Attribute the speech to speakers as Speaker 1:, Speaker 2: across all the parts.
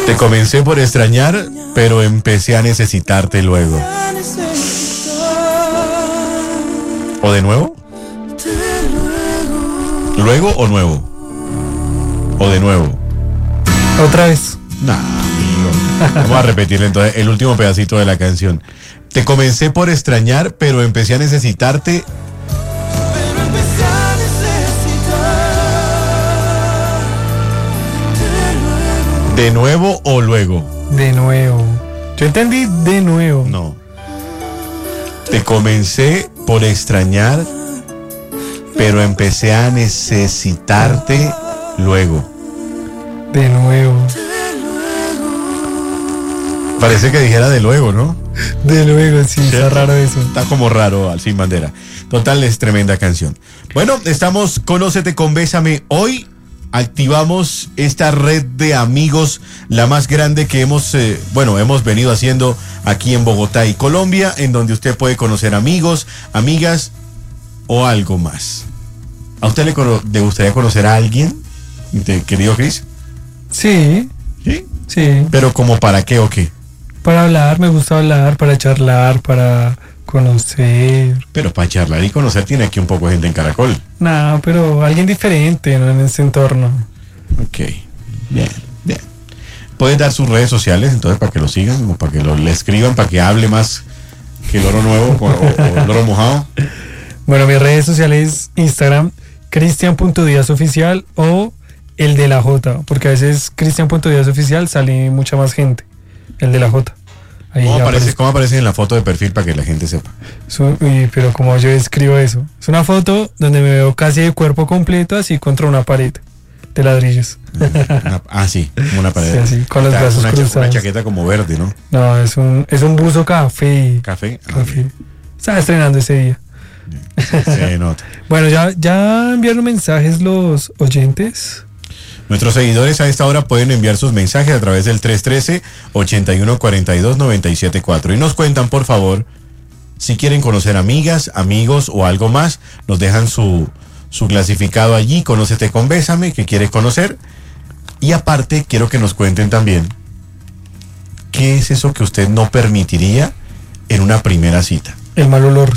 Speaker 1: Te comencé por extrañar, pero empecé a necesitarte luego. ¿O de nuevo? ¿Luego o nuevo? ¿O de nuevo?
Speaker 2: Otra vez.
Speaker 1: Nah, amigo. Vamos a repetirle entonces el último pedacito de la canción. Te comencé por extrañar, pero empecé a necesitarte. ¿De nuevo o luego?
Speaker 2: De nuevo. Yo entendí de nuevo.
Speaker 1: No. Te comencé por extrañar, pero empecé a necesitarte luego.
Speaker 2: De nuevo.
Speaker 1: Parece que dijera de luego, ¿no?
Speaker 2: De luego, sí, está raro eso.
Speaker 1: Está como raro al Sin Bandera. Total, es tremenda canción. Bueno, estamos Conócete con Bésame. Hoy activamos esta red de amigos, la más grande que hemos venido haciendo aquí en Bogotá y Colombia, en donde usted puede conocer amigos, amigas o algo más. ¿A usted le gustaría conocer a alguien, querido Chris?
Speaker 2: Sí.
Speaker 1: ¿Sí?
Speaker 2: Sí.
Speaker 1: ¿Pero como para qué o qué?
Speaker 2: Para hablar, me gusta hablar, para charlar, para conocer.
Speaker 1: Pero para charlar y conocer tiene aquí un poco de gente en Caracol.
Speaker 2: No, pero alguien diferente, ¿no? En ese entorno.
Speaker 1: Ok, bien. Pueden dar sus redes sociales entonces para que lo sigan, o para que le escriban, para que hable más que el oro nuevo o el oro mojado.
Speaker 2: Bueno, mis redes sociales, Instagram, cristian.diazoficial o el de la J, porque a veces cristian.diazoficial sale mucha más gente. El de la J. Ahí
Speaker 1: ¿Cómo aparece en la foto de perfil para que la gente sepa?
Speaker 2: Pero como yo escribo eso, es una foto donde me veo casi de cuerpo completo, así contra una pared de ladrillos.
Speaker 1: Sí, como una pared.
Speaker 2: Sí, así, con los brazos cruzados.
Speaker 1: Una chaqueta como verde, ¿no?
Speaker 2: No, es un buzo café.
Speaker 1: ¿Café?
Speaker 2: Café. Estaba estrenando ese día.
Speaker 1: Se nota.
Speaker 2: Bueno, ya enviaron mensajes los oyentes.
Speaker 1: Nuestros seguidores a esta hora pueden enviar sus mensajes a través del 313-8142-974 y nos cuentan, por favor, si quieren conocer amigas, amigos o algo más, nos dejan su clasificado allí, Conócete con Bésame, que quieres conocer, y aparte quiero que nos cuenten también qué es eso que usted no permitiría en una primera cita.
Speaker 2: El mal olor.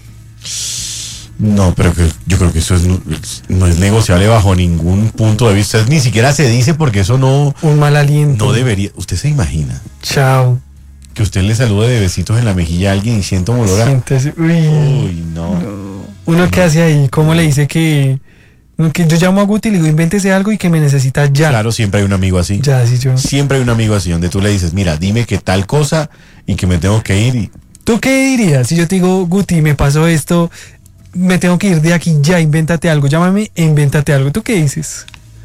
Speaker 1: No, pero yo creo que eso no es negociable bajo ningún punto de vista. Ni siquiera se dice porque eso no...
Speaker 2: Un mal aliento.
Speaker 1: No debería... ¿Usted se imagina?
Speaker 2: Chao.
Speaker 1: Que usted le salude de besitos en la mejilla a alguien y sienta un olor a... Uy, no.
Speaker 2: Uno que hace ahí, ¿cómo le dice que yo llamo a Guti y le digo, invéntese algo y que me necesita ya?
Speaker 1: Claro, siempre hay un amigo así.
Speaker 2: Ya, sí, yo.
Speaker 1: Siempre hay un amigo así, donde tú le dices, mira, dime que tal cosa y que me tengo que ir y...
Speaker 2: ¿Tú qué dirías si yo te digo, Guti, me pasó esto, me tengo que ir de aquí ya, invéntate algo, llámame e invéntate algo? ¿Tú qué dices?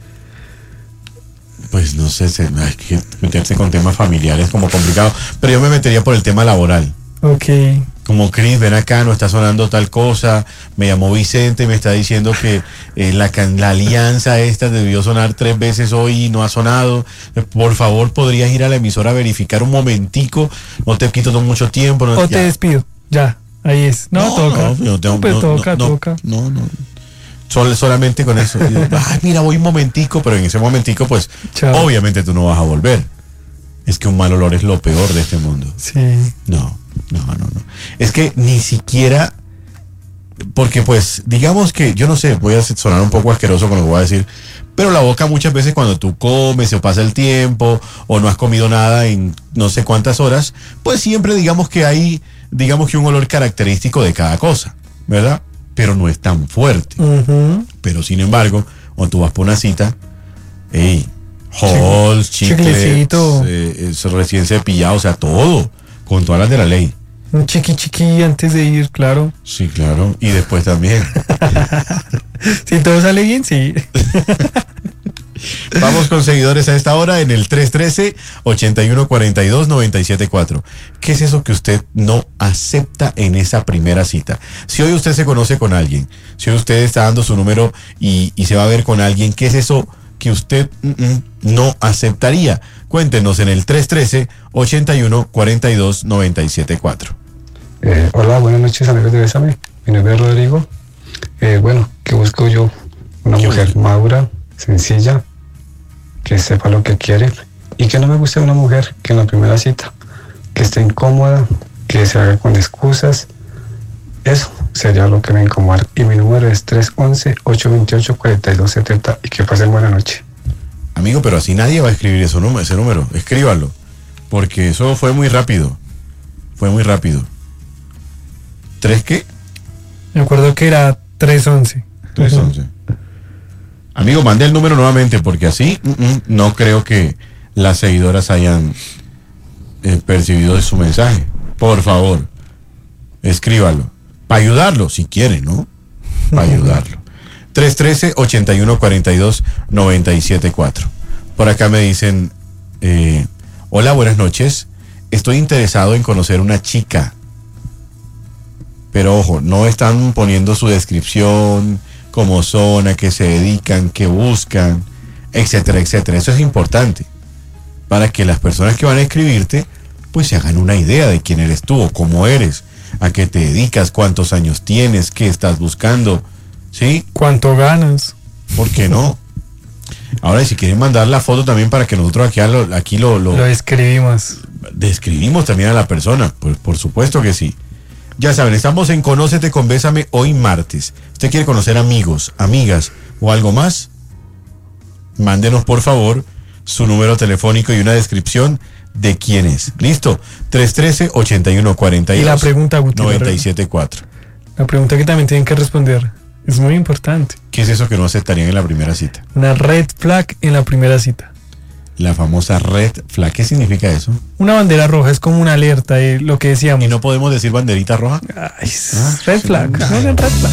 Speaker 1: Pues no sé, hay que meterse con temas familiares como complicado, pero yo me metería por el tema laboral.
Speaker 2: Ok.
Speaker 1: Como, Cris, ven acá, no está sonando tal cosa, me llamó Vicente, me está diciendo que la alianza esta debió sonar 3 veces hoy y no ha sonado. Por favor, ¿podrías ir a la emisora a verificar un momentico? No te quito mucho tiempo.
Speaker 2: O te despido, ya, ahí es. Toca. Toca.
Speaker 1: No. Solamente con eso. Ay, mira, voy un momentico, pero en ese momentico, pues, chao. Obviamente tú no vas a volver. Es que un mal olor es lo peor de este mundo.
Speaker 2: Sí.
Speaker 1: No. Es que ni siquiera, porque pues, digamos que, yo no sé, voy a sonar un poco asqueroso con lo que voy a decir, pero la boca muchas veces cuando tú comes o pasa el tiempo o no has comido nada en no sé cuántas horas, pues siempre digamos que hay, un olor característico de cada cosa, ¿verdad? Pero no es tan fuerte.
Speaker 2: Uh-huh.
Speaker 1: Pero sin embargo, cuando tú vas por una cita, Halls, chicles, recién cepillado, o sea, todo, con todas las de la ley.
Speaker 2: Un chiqui antes de ir, claro.
Speaker 1: Sí, claro, y después también.
Speaker 2: Si todo sale bien, sí.
Speaker 1: Vamos con seguidores a esta hora en el 313-8142-974. ¿Qué es eso que usted no acepta en esa primera cita? Si hoy usted se conoce con alguien, si hoy usted está dando su número y se va a ver con alguien, ¿qué es eso que usted no aceptaría? Cuéntenos en el 313-8142-974.
Speaker 3: Hola, buenas noches, amigos de Bésame. Mi nombre es Rodrigo. ¿Qué busco yo? Una mujer madura, sencilla, que sepa lo que quiere Y que no me guste una mujer que en la primera cita, que esté incómoda, que se haga con excusas. Eso sería lo que me incomoda. Y mi número es 311-828-4270 y que pasen buena noche.
Speaker 1: Amigo, pero así nadie va a escribir ese número. Escríbalo, porque eso fue muy rápido. Fue muy rápido. ¿3 qué?
Speaker 2: Me acuerdo que era 311.
Speaker 1: 311. Amigo, mande el número nuevamente, porque así no creo que las seguidoras hayan percibido su mensaje. Por favor, escríbalo. Para ayudarlo, si quiere, ¿no? Para ayudarlo. 313-8142-974. Por acá me dicen, hola, buenas noches. Estoy interesado en conocer una chica. Pero ojo, no están poniendo su descripción, cómo son, a qué se dedican, qué buscan, etcétera, etcétera. Eso es importante para que las personas que van a escribirte pues se hagan una idea de quién eres tú o cómo eres, a qué te dedicas, cuántos años tienes, qué estás buscando, ¿sí?
Speaker 2: ¿Cuánto ganas?
Speaker 1: ¿Por qué no? Ahora, si quieren mandar la foto también para que nosotros aquí lo
Speaker 2: escribimos.
Speaker 1: Describimos también a la persona, pues por supuesto que sí. Ya saben, estamos en Conócete con Bésame hoy martes. ¿Usted quiere conocer amigos, amigas o algo más? Mándenos por favor su número telefónico y una descripción de quién es. ¿Listo? 313-8142.
Speaker 2: Y la pregunta, Guti,
Speaker 1: 974.
Speaker 2: La pregunta que también tienen que responder es muy importante.
Speaker 1: ¿Qué es eso que no aceptarían en la primera cita?
Speaker 2: Una red flag en la primera cita.
Speaker 1: La famosa red flag. ¿Qué significa eso?
Speaker 2: Una bandera roja es como una alerta de lo que decíamos.
Speaker 1: ¿Y no podemos decir banderita roja?
Speaker 2: Ay, red flag. No, red flag.